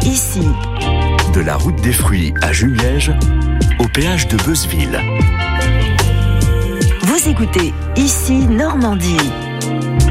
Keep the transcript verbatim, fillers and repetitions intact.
ici. De la route des fruits à Jumièges, au péage de Beuzeville. Vous écoutez Ici Normandie.